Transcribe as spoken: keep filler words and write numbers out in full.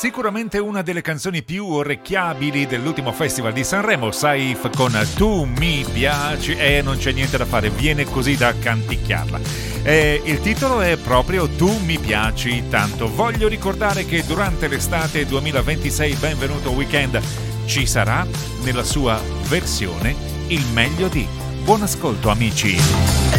Sicuramente una delle canzoni più orecchiabili dell'ultimo Festival di Sanremo, Saif con Tu mi piaci, e non c'è niente da fare, viene così da canticchiarla. E il titolo è proprio Tu mi piaci tanto. Voglio ricordare che durante l'estate duemilaventisei Benvenuto Weekend ci sarà nella sua versione il meglio di. Buon ascolto amici.